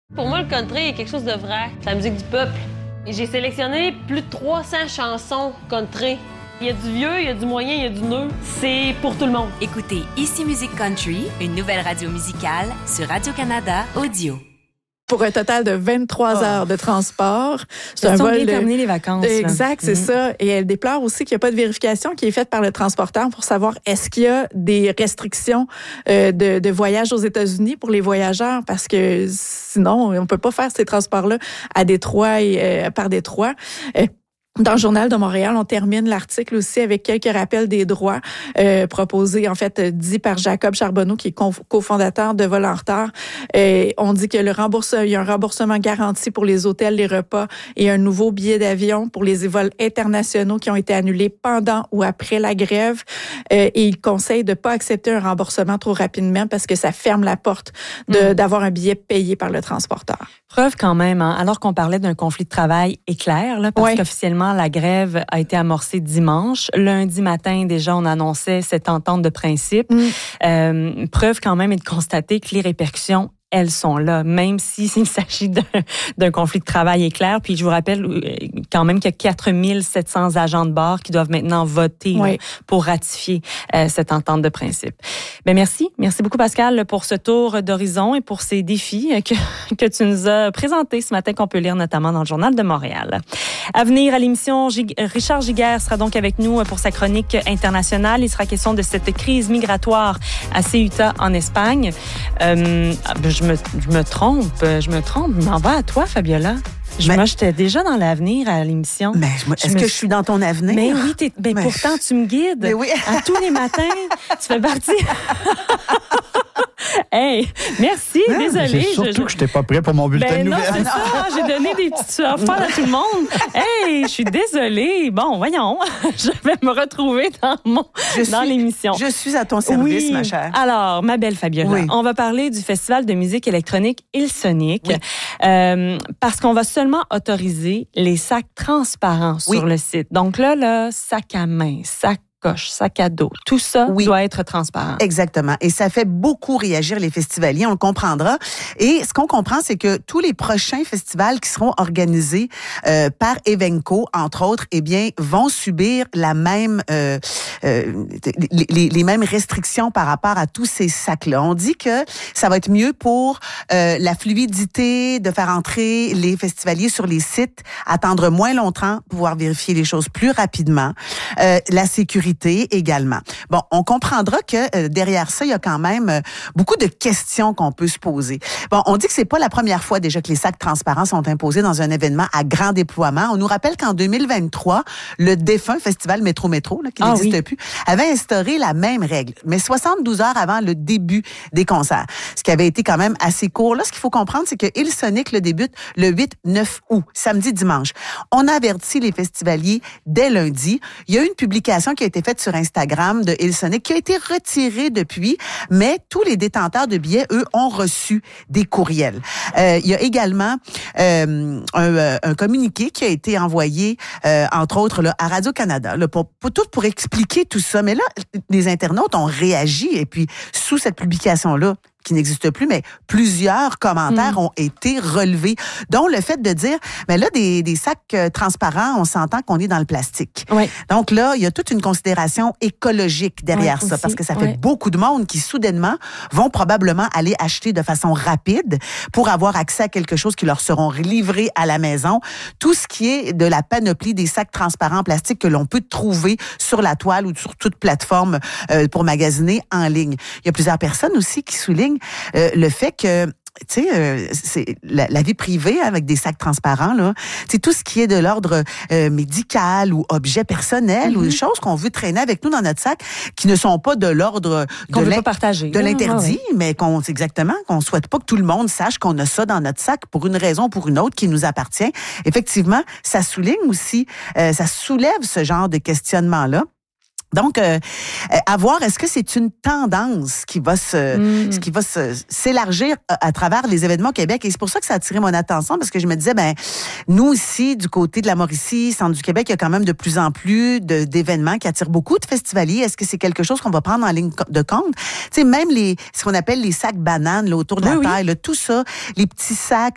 Pour moi, le country est quelque chose de vrai. C'est la musique du peuple. Et j'ai sélectionné plus de 300 chansons country. Il y a du vieux, il y a du moyen, il y a du neuf. C'est pour tout le monde. Écoutez Ici Musique Country, une nouvelle radio musicale sur Radio-Canada Audio. Pour un total de 23 heures de transport. C'est un vol de terminer les vacances. Exact, c'est ça. Et elle déplore aussi qu'il n'y a pas de vérification qui est faite par le transporteur pour savoir est-ce qu'il y a des restrictions de voyage aux États-Unis pour les voyageurs, parce que sinon, on peut pas faire ces transports-là à Détroit et par Détroit. Dans le Journal de Montréal, on termine l'article aussi avec quelques rappels des droits proposés, en fait, dit par Jacob Charbonneau, qui est cofondateur de Vol en retard. On dit que il y a un remboursement garanti pour les hôtels, les repas et un nouveau billet d'avion pour les vols internationaux qui ont été annulés pendant ou après la grève. Et il conseille de pas accepter un remboursement trop rapidement parce que ça ferme la porte d'avoir un billet payé par le transporteur. Preuve quand même, hein, alors qu'on parlait d'un conflit de travail éclair, là, parce qu'officiellement, la grève a été amorcée dimanche. Lundi matin, déjà, on annonçait cette entente de principe. Preuve quand même est de constater que les répercussions, elles sont là, même s'il s'agit d'un conflit de travail éclair. Puis je vous rappelle quand même qu'il y a 4700 agents de bord qui doivent maintenant voter là, pour ratifier cette entente de principe. Ben merci beaucoup Pascal pour ce tour d'horizon et pour ces défis que tu nous as présentés ce matin, qu'on peut lire notamment dans le Journal de Montréal. À venir à l'émission, Richard Giguère sera donc avec nous pour sa chronique internationale. Il sera question de cette crise migratoire à Ceuta en Espagne. Je me trompe. Je m'en vais à toi, Fabiola. Moi, j'étais déjà dans l'avenir à l'émission. Mais est-ce que je suis dans ton avenir? Mais oui, pourtant, tu me guides. Mais oui. À tous les matins, tu fais partie. Hey, merci, désolée. C'est surtout que je n'étais pas prêt pour mon bulletin de nouvelles. Non, c'est ça, j'ai donné des petites affaires à tout le monde. Hey, je suis désolée. Bon, voyons, je vais me retrouver dans l'émission. Je suis à ton service, ma chère. Alors, ma belle Fabiola, on va parler du Festival de musique électronique Hillsonic, parce qu'on va seulement autoriser les sacs transparents sur le site. Donc là, sac à main, sac à dos, tout ça doit être transparent. Exactement. Et ça fait beaucoup réagir les festivaliers, on le comprendra. Et ce qu'on comprend, c'est que tous les prochains festivals qui seront organisés par Evenco, entre autres, vont subir la même les mêmes restrictions par rapport à tous ces sacs-là. On dit que ça va être mieux pour la fluidité, de faire entrer les festivaliers sur les sites, attendre moins longtemps, pouvoir vérifier les choses plus rapidement, la sécurité également. Bon, on comprendra que derrière ça, il y a quand même beaucoup de questions qu'on peut se poser. Bon, on dit que c'est pas la première fois déjà que les sacs transparents sont imposés dans un événement à grand déploiement. On nous rappelle qu'en 2023, le défunt festival Métro, qui n'existe plus, avait instauré la même règle, mais 72 heures avant le début des concerts, ce qui avait été quand même assez court. Là, ce qu'il faut comprendre, c'est que Hillsonic débute le 8-9 août, samedi, dimanche. On a averti les festivaliers dès lundi. Il y a eu une publication qui a été faite sur Instagram de Hillsonic qui a été retirée depuis, mais tous les détenteurs de billets, eux, ont reçu des courriels. Il y a également un communiqué qui a été envoyé, entre autres, là, à Radio-Canada, là, pour expliquer tout ça. Mais là, les internautes ont réagi et puis, sous cette publication-là, qui n'existe plus, mais plusieurs commentaires ont été relevés, dont le fait de dire, mais là, des sacs transparents, on s'entend qu'on est dans le plastique. Oui. Donc là, il y a toute une considération écologique derrière ça, parce que ça fait beaucoup de monde qui, soudainement, vont probablement aller acheter de façon rapide pour avoir accès à quelque chose qui leur seront livrés à la maison. Tout ce qui est de la panoplie des sacs transparents en plastique que l'on peut trouver sur la toile ou sur toute plateforme pour magasiner en ligne. Il y a plusieurs personnes aussi qui soulignent le fait que tu sais, c'est la vie privée avec des sacs transparents, là. C'est tout ce qui est de l'ordre médical ou objet personnel ou des choses qu'on veut traîner avec nous dans notre sac qui ne sont pas de l'ordre de l'interdit, mais qu'on souhaite pas que tout le monde sache qu'on a ça dans notre sac pour une raison ou pour une autre qui nous appartient. Effectivement, ça souligne aussi, ça soulève ce genre de questionnement-là. Donc, à voir, est-ce que c'est une tendance qui va s'élargir à travers les événements au Québec? Et c'est pour ça que ça a attiré mon attention, parce que je me disais, nous ici, du côté de la Mauricie, centre du Québec, il y a quand même de plus en plus d'événements qui attirent beaucoup de festivaliers. Est-ce que c'est quelque chose qu'on va prendre en ligne de compte? Tu sais, même ce qu'on appelle les sacs bananes, là, autour de la taille, là, tout ça, les petits sacs,